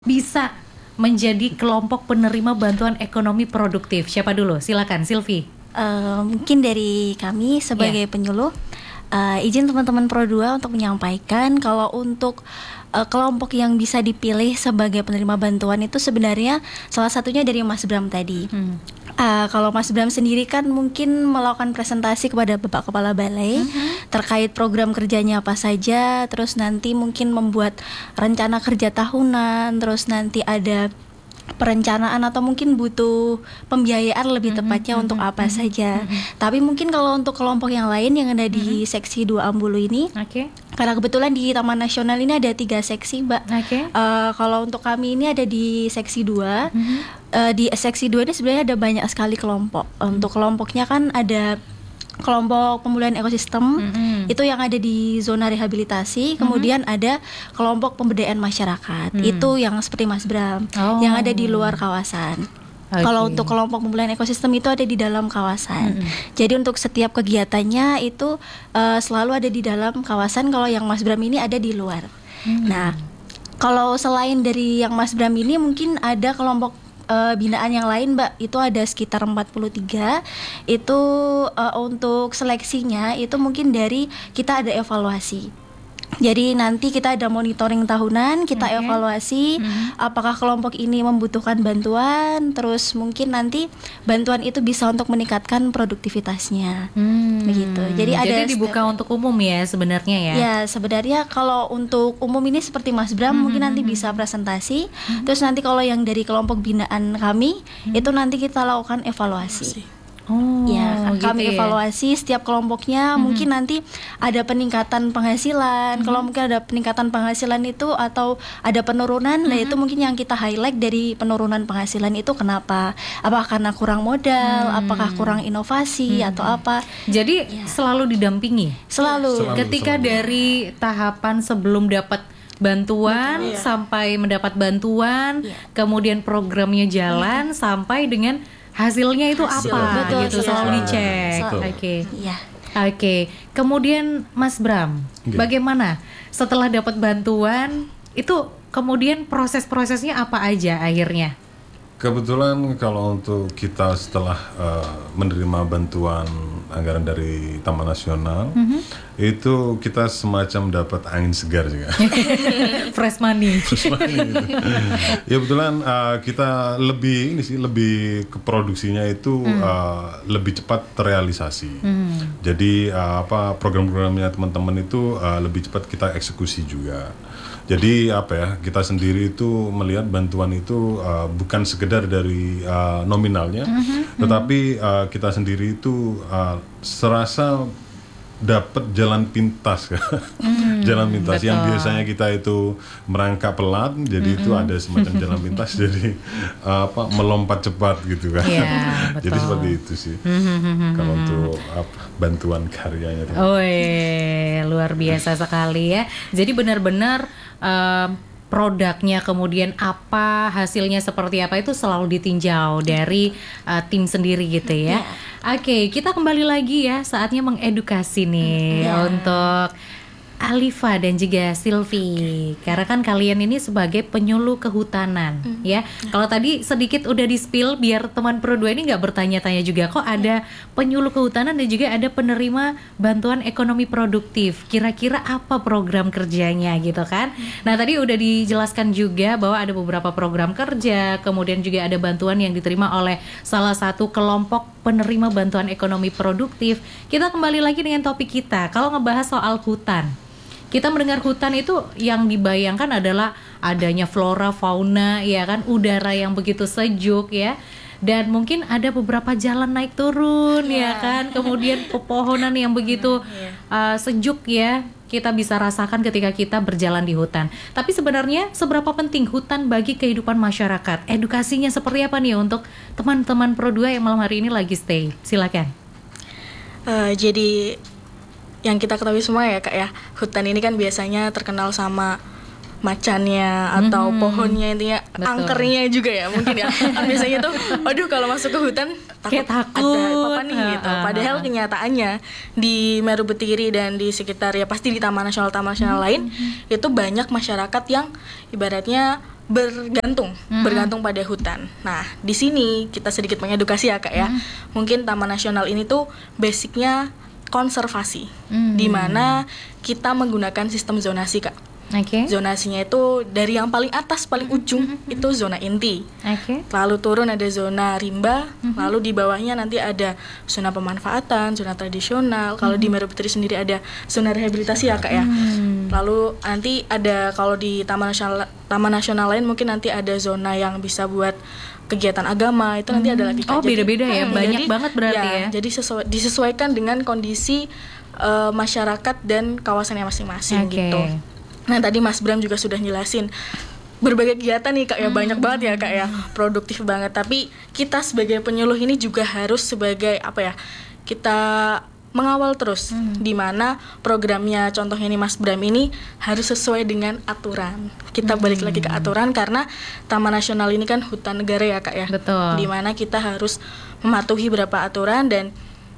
bisa menjadi kelompok penerima bantuan ekonomi produktif? Siapa dulu? Silakan, Silvi. Mungkin dari kami sebagai penyuluh, izin teman-teman Pro 2 untuk menyampaikan kalau untuk kelompok yang bisa dipilih sebagai penerima bantuan itu sebenarnya salah satunya dari Mas Bram tadi. Kalau Mas Bram sendiri kan mungkin melakukan presentasi kepada Bapak Kepala Balai terkait program kerjanya apa saja, terus nanti mungkin membuat rencana kerja tahunan, terus nanti ada perencanaan atau mungkin butuh pembiayaan lebih tepatnya untuk apa saja. Tapi mungkin kalau untuk kelompok yang lain yang ada di seksi 2 Ambulu ini, karena kebetulan di Taman Nasional ini ada 3 seksi, Mbak. Kalau untuk kami ini ada di seksi 2. Di seksi 2 ini sebenarnya ada banyak sekali kelompok. Untuk kelompoknya kan ada kelompok pemulihan ekosistem itu yang ada di zona rehabilitasi, kemudian ada kelompok pemberdayaan masyarakat itu yang seperti Mas Bram yang ada di luar kawasan. Kalau untuk kelompok pemulihan ekosistem itu ada di dalam kawasan. Jadi untuk setiap kegiatannya itu selalu ada di dalam kawasan. Kalau yang Mas Bram ini ada di luar. Nah, kalau selain dari yang Mas Bram ini mungkin ada kelompok binaan yang lain, Mbak. Itu ada sekitar 43. Itu untuk seleksinya itu mungkin dari kita ada evaluasi. Jadi nanti kita ada monitoring tahunan, kita evaluasi apakah kelompok ini membutuhkan bantuan, terus mungkin nanti bantuan itu bisa untuk meningkatkan produktivitasnya. Begitu. Jadi dibuka untuk umum ya sebenarnya ya. Ya, sebenarnya kalau untuk umum ini seperti Mas Bram mungkin nanti bisa presentasi. Terus nanti kalau yang dari kelompok binaan kami itu nanti kita lakukan evaluasi. Kami evaluasi setiap kelompoknya. Mungkin nanti ada peningkatan penghasilan. Kalau mungkin ada peningkatan penghasilan itu atau ada penurunan, nah itu mungkin yang kita highlight dari penurunan penghasilan itu kenapa? Apakah karena kurang modal? Apakah kurang inovasi atau apa? Jadi selalu didampingi. Selalu. Ketika dari tahapan sebelum dapat bantuan sampai mendapat bantuan, kemudian programnya jalan sampai dengan hasilnya itu apa gitu, selalu dicek. Oke. Kemudian Mas Bram, bagaimana setelah dapat bantuan itu kemudian proses-prosesnya apa aja akhirnya? Kebetulan kalau untuk kita setelah menerima bantuan anggaran dari Taman Nasional, itu kita semacam dapat angin segar juga. Fresh money. Gitu. Ya kebetulan kita lebih ke produksinya itu lebih cepat terrealisasi. Jadi program-programnya teman-teman itu lebih cepat kita eksekusi juga. Jadi kita sendiri itu melihat bantuan itu bukan sekedar dari nominalnya, tetapi kita sendiri itu serasa dapat jalan pintas, jalan pintas yang biasanya kita itu merangkak pelan, jadi itu ada semacam jalan pintas, jadi melompat cepat gitu kan. Jadi seperti itu sih. Kalau untuk bantuan karyanya. Luar biasa sekali ya. Jadi benar-benar produknya kemudian apa, hasilnya seperti apa itu selalu ditinjau dari tim sendiri gitu ya. Oke, kita kembali lagi ya, saatnya mengedukasi nih untuk Alifa dan juga Silvi, karena kan kalian ini sebagai penyuluh kehutanan ya. Kalau tadi sedikit udah di-spill biar teman Pro 2 ini nggak bertanya-tanya juga, kok ada penyuluh kehutanan dan juga ada penerima bantuan ekonomi produktif, kira-kira apa program kerjanya gitu kan. Nah tadi udah dijelaskan juga bahwa ada beberapa program kerja, kemudian juga ada bantuan yang diterima oleh salah satu kelompok penerima bantuan ekonomi produktif. Kita kembali lagi dengan topik kita, kalau ngebahas soal hutan. Kita mendengar hutan itu yang dibayangkan adalah adanya flora, fauna, ya kan, udara yang begitu sejuk ya. Dan mungkin ada beberapa jalan naik turun ya kan, kemudian pepohonan yang begitu sejuk ya. Kita bisa rasakan ketika kita berjalan di hutan. Tapi sebenarnya seberapa penting hutan bagi kehidupan masyarakat? Edukasinya seperti apa nih untuk teman-teman Pro 2 yang malam hari ini lagi stay? Silakan. Jadi yang kita ketahui semua ya Kak ya, hutan ini kan biasanya terkenal sama macannya atau pohonnya, intinya angkernya juga ya mungkin ya. Biasanya tuh aduh kalau masuk ke hutan takut ada apa nih gitu. Padahal kenyataannya di Meru Betiri dan di sekitar ya pasti di taman nasional lain itu banyak masyarakat yang ibaratnya bergantung pada hutan. Nah, di sini kita sedikit mengedukasi ya Kak ya. Mungkin Taman Nasional ini tuh basicnya konservasi, di mana kita menggunakan sistem zonasi Kak. Zonasinya itu dari yang paling atas, paling ujung itu zona inti. Lalu turun ada zona rimba, lalu di bawahnya nanti ada zona pemanfaatan, zona tradisional. Kalau di Meru Betiri sendiri ada zona rehabilitasi ya Kak ya. Lalu nanti ada kalau di Taman Nasional lain mungkin nanti ada zona yang bisa buat kegiatan agama, itu nanti ada lagi Kak. Oh, beda-beda ya, banyak jadi, banget berarti ya. Jadi disesuaikan dengan kondisi masyarakat dan kawasannya masing-masing gitu. Nah, tadi Mas Bram juga sudah jelasin berbagai kegiatan nih Kak ya, banyak banget ya Kak ya, produktif banget. Tapi kita sebagai penyuluh ini juga harus sebagai kita mengawal terus, di mana programnya contohnya nih Mas Bram ini harus sesuai dengan aturan. Kita balik lagi ke aturan karena Taman Nasional ini kan hutan negara ya Kak ya. Betul. Di mana kita harus mematuhi beberapa aturan, dan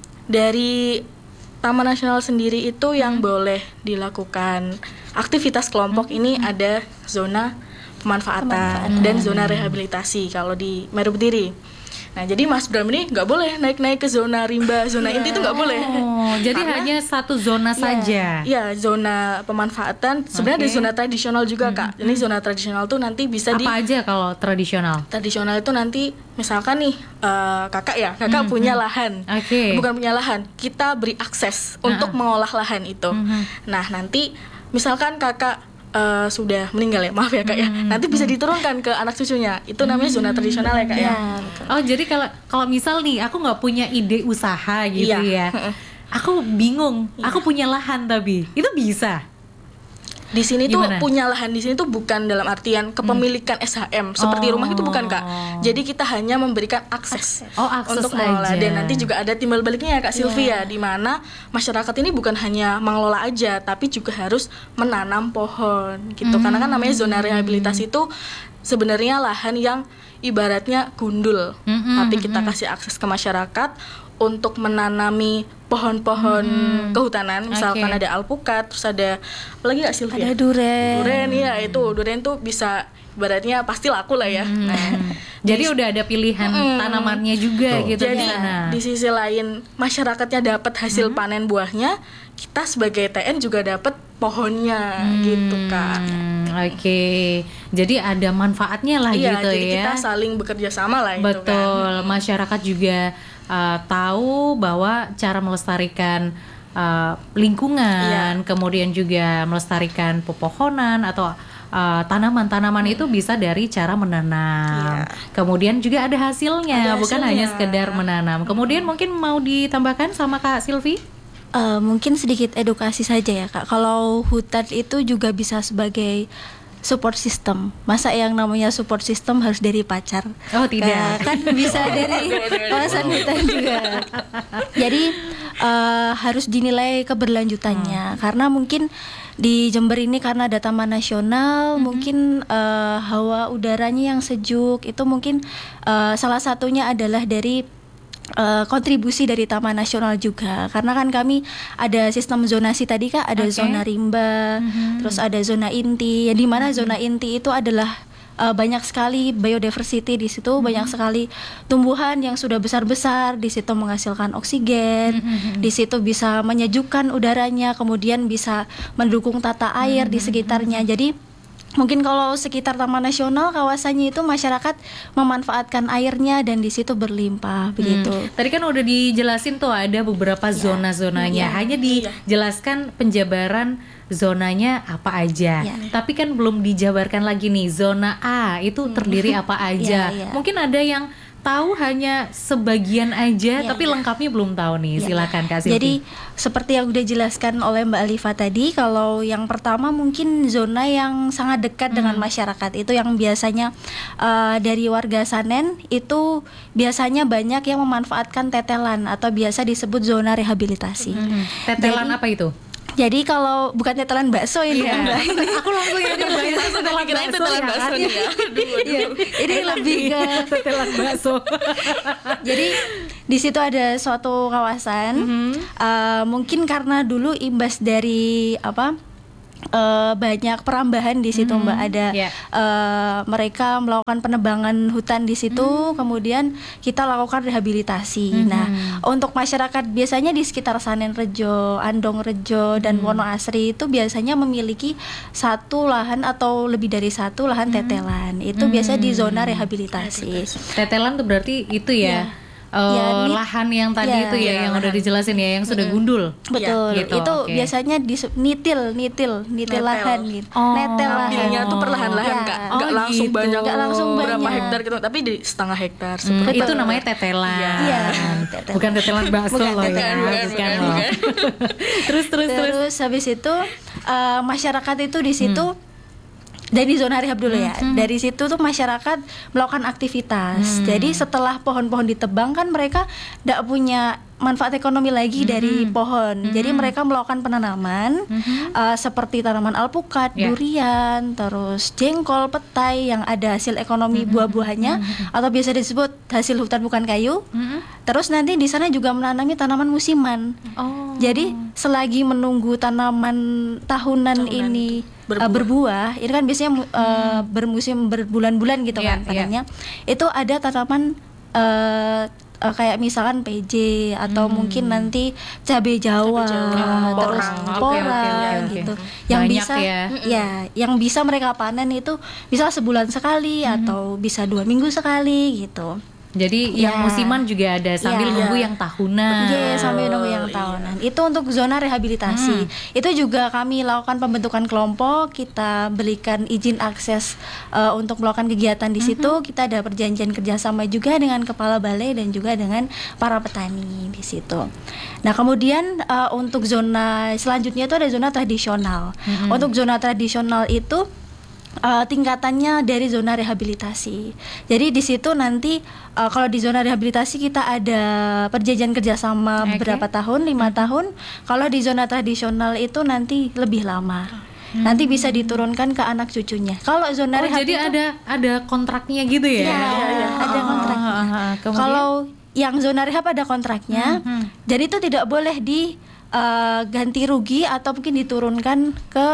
dari Taman Nasional sendiri itu yang boleh dilakukan aktivitas kelompok ini ada zona pemanfaatan dan zona rehabilitasi kalau di Meru Betiri. Nah, jadi Mas Bram ini nggak boleh naik-naik ke zona rimba, zona inti itu nggak boleh. Oh, jadi hanya satu zona saja. Iya, zona pemanfaatan. Sebenarnya ada zona tradisional juga Kak. Ini zona tradisional tuh nanti bisa apa aja kalau tradisional? Tradisional itu nanti misalkan nih kakak punya lahan, bukan punya lahan, kita beri akses untuk mengolah lahan itu. Nah, nanti misalkan kakak sudah meninggal ya, maaf ya Kak ya, nanti bisa diturunkan ke anak cucunya, itu namanya zona tradisional ya Kak ya. Oh, jadi kalau misal nih aku nggak punya ide usaha gitu ya, aku bingung, aku punya lahan tapi itu bisa. Di sini Gimana? tuh punya lahan di sini tuh bukan dalam artian kepemilikan SHM seperti rumah itu, bukan Kak. Jadi kita hanya memberikan akses untuk mengelola, dan nanti juga ada timbal baliknya ya Kak Sylvia, di mana masyarakat ini bukan hanya mengelola aja tapi juga harus menanam pohon gitu. Karena kan namanya zona rehabilitasi itu sebenarnya lahan yang ibaratnya gundul, tapi kita kasih akses ke masyarakat untuk menanami pohon-pohon kehutanan, misalkan ada alpukat, terus ada apa lagi nggak Sylvia? Ada duren ya, itu duren tuh bisa ibaratnya pasti laku lah ya. Jadi udah ada pilihan tanamannya juga gitu. Jadi di sisi lain masyarakatnya dapat hasil panen buahnya, kita sebagai TN juga dapat pohonnya gitu Kak. Jadi ada manfaatnya lah gitu jadi ya. Kita saling bekerja sama lah. Betul, itu kan. Masyarakat juga tahu bahwa cara melestarikan lingkungan, kemudian juga melestarikan pepohonan atau tanaman-tanaman itu bisa dari cara menanam. Kemudian juga ada hasilnya, bukan hanya sekedar menanam. Kemudian mungkin mau ditambahkan sama Kak Sylvie? Mungkin sedikit edukasi saja ya Kak. Kalau hutan itu juga bisa sebagai support system. Masa yang namanya support system harus dari pacar? Oh tidak. Kan bisa dari kawasan hutan juga. Jadi harus dinilai keberlanjutannya. Karena mungkin di Jember ini karena ada Taman Nasional, mungkin hawa udaranya yang sejuk itu mungkin salah satunya adalah dari kontribusi dari Taman Nasional juga, karena kan kami ada sistem zonasi tadi Kak, ada zona rimba, terus ada zona inti, yang dimana zona inti itu adalah banyak sekali biodiversity di situ, banyak sekali tumbuhan yang sudah besar-besar, di situ menghasilkan oksigen, di situ bisa menyejukkan udaranya, kemudian bisa mendukung tata air di sekitarnya. Jadi mungkin kalau sekitar Taman Nasional kawasannya itu masyarakat memanfaatkan airnya dan di situ berlimpah begitu. Tadi kan udah dijelasin tuh ada beberapa zona-zonanya. Hanya dijelaskan penjabaran zonanya apa aja. Tapi kan belum dijabarkan lagi nih zona A itu terdiri apa aja. Mungkin ada yang tahu hanya sebagian aja, tapi lengkapnya belum tahu nih. Silakan Kak Sylvie. Jadi seperti yang udah dijelaskan oleh Mbak Alifa tadi, kalau yang pertama mungkin zona yang sangat dekat dengan masyarakat, itu yang biasanya dari warga Sanen itu biasanya banyak yang memanfaatkan tetelan atau biasa disebut zona rehabilitasi. Tetelan apa itu? Jadi kalau bukan tetelan bakso ini, aku langsung yang tetelan bakso ya. Ini lebih ke tetelan bakso. Jadi di situ ada suatu kawasan, mungkin karena dulu imbas dari banyak perambahan di situ Mbak, ada mereka melakukan penebangan hutan di situ, kemudian kita lakukan rehabilitasi. Nah, untuk masyarakat biasanya di sekitar Sanen Rejo, Andong Rejo dan Wonoasri itu biasanya memiliki satu lahan atau lebih dari satu lahan tetelan. Itu biasa di zona rehabilitasi. Tetelan tuh berarti itu ya. Lahan yang tadi itu ya, yang udah dijelasin ya, yang sudah gundul. Betul, gitu, itu biasanya di nitil lahan gitu. Netel lahan. Ngambilnya tuh perlahan-lahan Kak, nggak langsung gitu. banyak, Nggak langsung berapa banyak. hektar gitu, tapi di setengah hektar. Itu namanya tetelan. Iya, tetelan. Bukan tetelan bakso Bukan, loh tetelan. ya. Bukan. Loh. Terus. Habis itu masyarakat itu di situ dari zona rehab dulu ya. Dari situ tuh masyarakat melakukan aktivitas. Jadi setelah pohon-pohon ditebang kan mereka tidak punya manfaat ekonomi lagi dari pohon. Jadi mereka melakukan penanaman seperti tanaman alpukat, durian, terus jengkol, petai yang ada hasil ekonomi buah-buahannya atau biasa disebut hasil hutan bukan kayu. Terus nanti di sana juga menanami tanaman musiman. Jadi selagi menunggu tanaman tahunan ini berbuah, ini kan biasanya bermusim berbulan-bulan gitu kan panennya. Itu ada tanaman kayak misalkan PJ atau mungkin nanti cabai Jawa, terus porang gitu. Yang banyak bisa yang bisa mereka panen itu bisa sebulan sekali atau bisa 2 minggu sekali gitu. Jadi yang musiman juga ada sambil nunggu yang tahunan. Sambil nunggu yang tahunan. Itu untuk zona rehabilitasi. Itu juga kami lakukan pembentukan kelompok, kita berikan izin akses untuk melakukan kegiatan di situ. Kita ada perjanjian kerjasama juga dengan kepala balai dan juga dengan para petani di situ. Nah, kemudian untuk zona selanjutnya itu ada zona tradisional. Untuk zona tradisional itu tingkatannya dari zona rehabilitasi. Jadi di situ nanti kalau di zona rehabilitasi kita ada perjanjian kerjasama beberapa tahun, 5 tahun. Kalau di zona tradisional itu nanti lebih lama. Nanti bisa diturunkan ke anak cucunya. Kalau zona rehab jadi itu, ada kontraknya gitu ya? Ada kontraknya. Kalau yang zona rehab ada kontraknya. Jadi itu tidak boleh ganti rugi atau mungkin diturunkan ke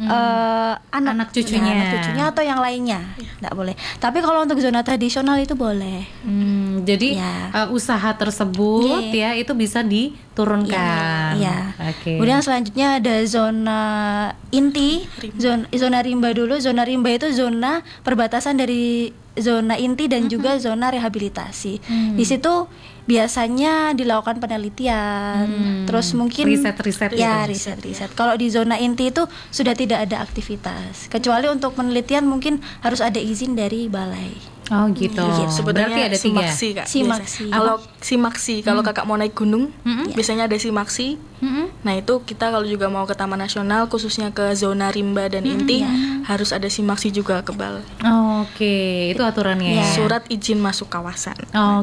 anak cucunya atau yang lainnya, tidak boleh. Tapi kalau untuk zona tradisional itu boleh. Jadi usaha tersebut ya itu bisa diturunkan. Kemudian selanjutnya ada zona inti, zona rimba dulu. Zona rimba itu zona perbatasan dari zona inti dan juga zona rehabilitasi. Di situ biasanya dilakukan penelitian, terus mungkin riset. Kalau di zona inti itu sudah tidak ada aktivitas, kecuali untuk penelitian mungkin harus ada izin dari balai. Oh gitu. Sebenarnya ada 3. Kalau simaksi, kalau kakak mau naik gunung, biasanya ada simaksi. Nah itu kita kalau juga mau ke Taman Nasional, khususnya ke zona rimba dan inti, harus ada simaksi juga ke balai. Oke, itu aturannya. Surat izin masuk kawasan.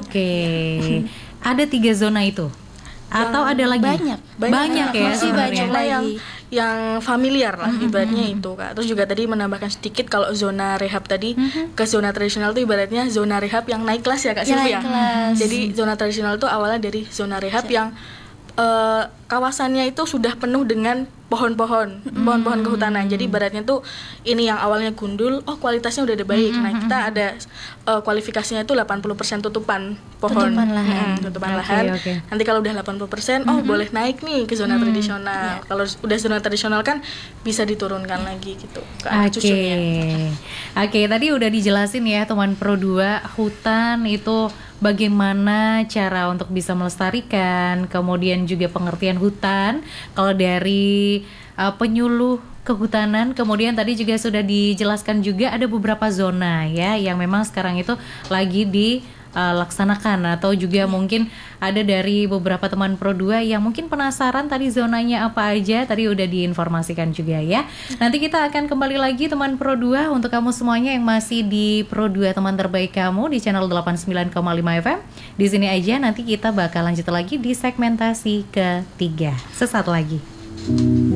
Oke. Ada 3 zona itu? Atau ada lagi? Banyak ya. Masih banyak lagi. Yang familiar lah ibaratnya itu Kak. Terus juga tadi menambahkan sedikit kalau zona rehab tadi ke zona tradisional itu ibaratnya zona rehab yang naik kelas ya Kak Sylvia. Jadi zona tradisional itu awalnya dari zona rehab yang kawasannya itu sudah penuh dengan pohon-pohon kehutanan. Jadi ibaratnya tuh ini yang awalnya gundul, kualitasnya udah ada baik. Nah, kita ada kualifikasinya itu 80% tutupan pohon. Tutupan lahan. Nanti kalau udah 80%, boleh naik nih ke zona tradisional. Kalau udah zona tradisional kan bisa diturunkan lagi gitu ke anak cucunya. Oke, tadi udah dijelasin ya teman Pro 2, hutan itu bagaimana cara untuk bisa melestarikan, kemudian juga pengertian hutan. Kalau dari penyuluh kehutanan, kemudian tadi juga sudah dijelaskan juga ada beberapa zona ya yang memang sekarang itu lagi dilaksanakan, atau juga mungkin ada dari beberapa teman Pro 2 yang mungkin penasaran tadi zonanya apa aja, tadi udah diinformasikan juga ya. Nanti kita akan kembali lagi teman Pro 2 untuk kamu semuanya yang masih di Pro 2 teman terbaik kamu di channel 89,5 FM. Di sini aja, nanti kita bakal lanjut lagi di segmentasi ketiga sesaat lagi.